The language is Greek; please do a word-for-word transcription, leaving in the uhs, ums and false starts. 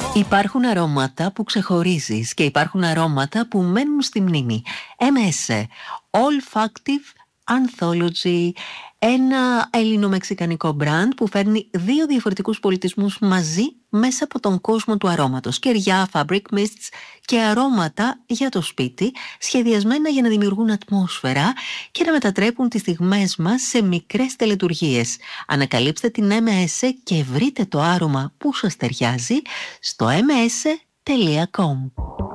Υπάρχουν αρώματα που ξεχωρίζεις και υπάρχουν αρώματα που μένουν στη μνήμη. εμ ες ε, Olfactive Anthology, ένα ελληνομεξικανικό μπραντ που φέρνει δύο διαφορετικούς πολιτισμούς μαζί μέσα από τον κόσμο του αρώματος. Κεριά, fabric mists και αρώματα για το σπίτι, σχεδιασμένα για να δημιουργούν ατμόσφαιρα και να μετατρέπουν τις στιγμές μας σε μικρές τελετουργίες. Ανακαλύψτε την εμ ες ε και βρείτε το άρωμα που σας ταιριάζει στο εμ ες ε τελεία κομ.